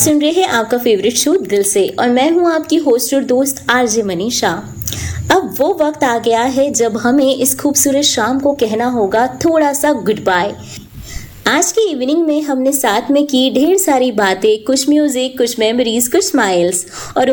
सुन रहे हैं आपका फेवरेट शो दिल से और मैं हूं आपकी होस्ट और दोस्त आरजे मनीषा। अब वो वक्त आ गया है जब हमें इस खूबसूरत शाम को कहना होगा थोड़ा सा गुड बाय। आज की इवनिंग में हमने साथ में की ढेर सारी बातें, कुछ म्यूजिक, कुछ मेमोरीज, कुछ स्माइल्स और